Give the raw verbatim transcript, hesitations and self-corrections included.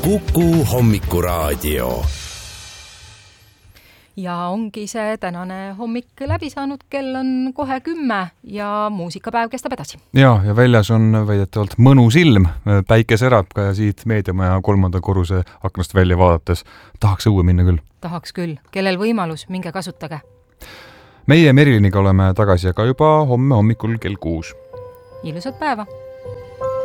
Kuku Hommikuraadio. Ja ongi see tänane hommik läbi saanud, kell on kohe kümme ja muusikapäev kestab edasi. Ja, ja väljas on väidetavalt mõnus ilm, päike särab ka ja siit meediamaja kolmanda korruse aknast välja vaadates tahaks õue minna küll. Tahaks küll. Kellel võimalus, minge kasutage. Meie Meriliniga oleme tagasi aga juba homme hommikul kell kuus. Ilusat päeva!